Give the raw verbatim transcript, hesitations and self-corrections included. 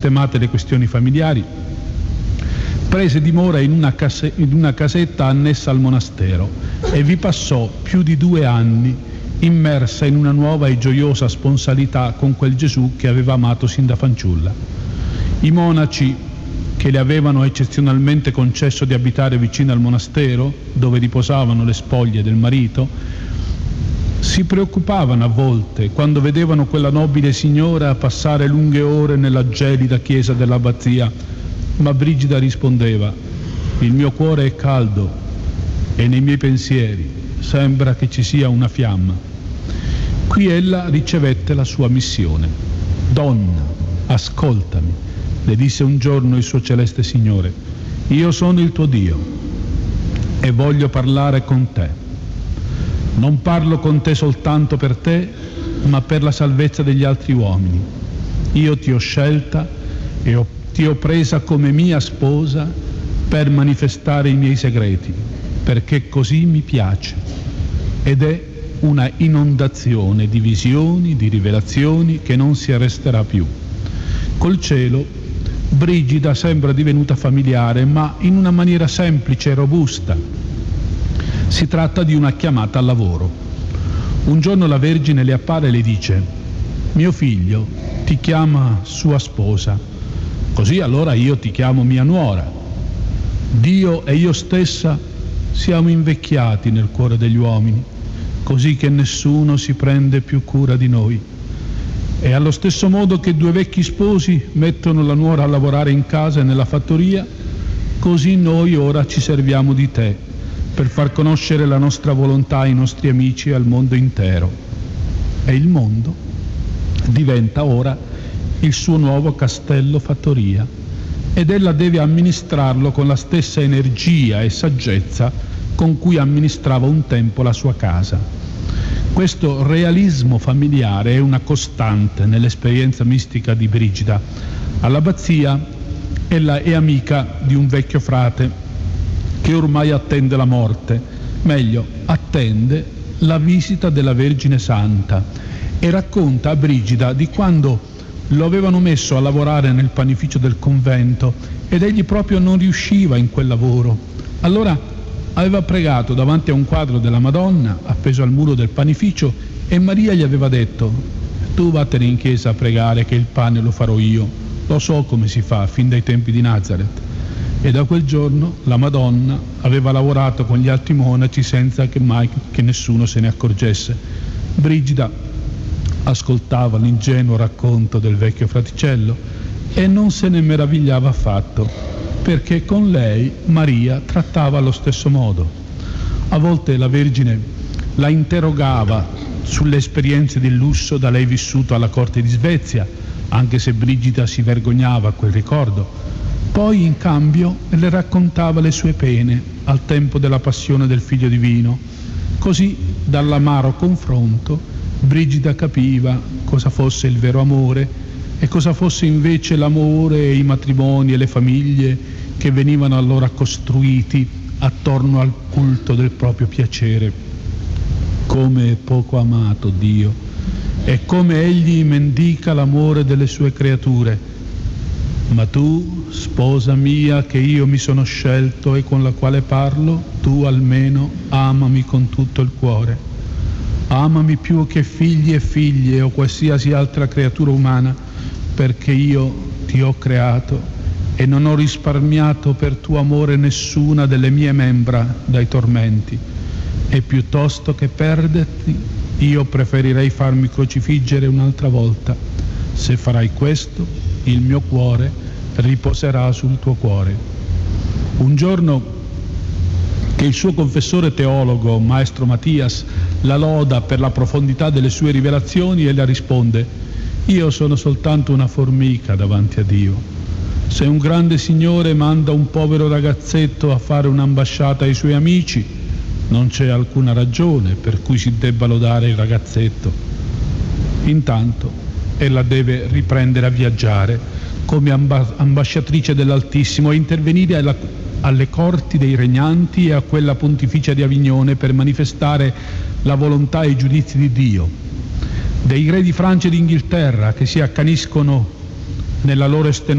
sistemate le questioni familiari, prese dimora in una, case- in una casetta annessa al monastero e vi passò più di due anni immersa in una nuova e gioiosa sponsalità con quel Gesù che aveva amato sin da fanciulla. I monaci che le avevano eccezionalmente concesso di abitare vicino al monastero, dove riposavano le spoglie del marito, si preoccupavano a volte quando vedevano quella nobile signora passare lunghe ore nella gelida chiesa dell'abbazia, ma Brigida rispondeva: il mio cuore è caldo e nei miei pensieri sembra che ci sia una fiamma. Qui ella ricevette la sua missione. Donna, ascoltami, le disse un giorno il suo celeste Signore, io sono il tuo Dio e voglio parlare con te. Non parlo con te soltanto per te, ma per la salvezza degli altri uomini. Io ti ho scelta e ho, ti ho presa come mia sposa per manifestare i miei segreti, perché così mi piace. Ed è una inondazione di visioni, di rivelazioni che non si arresterà più. Col cielo Brigida sembra divenuta familiare, ma in una maniera semplice e robusta. Si tratta di una chiamata al lavoro. Un giorno la Vergine le appare e le dice: mio figlio ti chiama sua sposa, così allora io ti chiamo mia nuora. Dio e io stessa siamo invecchiati nel cuore degli uomini, così che nessuno si prende più cura di noi. E allo stesso modo che due vecchi sposi mettono la nuora a lavorare in casa e nella fattoria, così noi ora ci serviamo di te per far conoscere la nostra volontà ai nostri amici e al mondo intero. E il mondo diventa ora il suo nuovo castello fattoria, ed ella deve amministrarlo con la stessa energia e saggezza con cui amministrava un tempo la sua casa. Questo realismo familiare è una costante nell'esperienza mistica di Brigida. All'abbazia ella è amica di un vecchio frate che ormai attende la morte, meglio, attende la visita della Vergine Santa, e racconta a Brigida di quando lo avevano messo a lavorare nel panificio del convento ed egli proprio non riusciva in quel lavoro. Allora aveva pregato davanti a un quadro della Madonna appeso al muro del panificio e Maria gli aveva detto: tu vattene in chiesa a pregare che il pane lo farò io, lo so come si fa fin dai tempi di Nazareth. E da quel giorno la Madonna aveva lavorato con gli altri monaci senza che mai che nessuno se ne accorgesse. Brigida ascoltava l'ingenuo racconto del vecchio fraticello e non se ne meravigliava affatto, perché con lei Maria trattava allo stesso modo. A volte la Vergine la interrogava sulle esperienze di lusso da lei vissuto alla corte di Svezia, anche se Brigida si vergognava a quel ricordo. Poi in cambio le raccontava le sue pene al tempo della passione del Figlio Divino. Così dall'amaro confronto Brigida capiva cosa fosse il vero amore e cosa fosse invece l'amore e i matrimoni e le famiglie che venivano allora costruiti attorno al culto del proprio piacere. Come è poco amato Dio e come egli mendica l'amore delle sue creature. Ma tu, sposa mia, che io mi sono scelto e con la quale parlo, tu almeno amami con tutto il cuore. Amami più che figli e figlie o qualsiasi altra creatura umana, perché io ti ho creato e non ho risparmiato per tuo amore nessuna delle mie membra dai tormenti. E piuttosto che perderti, io preferirei farmi crocifiggere un'altra volta. Se farai questo, il mio cuore riposerà sul tuo cuore. Un giorno che il suo confessore teologo, maestro Mattias, la loda per la profondità delle sue rivelazioni, ella risponde: io sono soltanto una formica davanti a Dio. Se un grande signore manda un povero ragazzetto a fare un'ambasciata ai suoi amici, non c'è alcuna ragione per cui si debba lodare il ragazzetto. Intanto ella deve riprendere a viaggiare come amba- ambasciatrice dell'Altissimo e intervenire alla, alle corti dei regnanti e a quella pontificia di Avignone per manifestare la volontà e i giudizi di Dio, dei re di Francia e d'Inghilterra che si accaniscono nella loro estenuata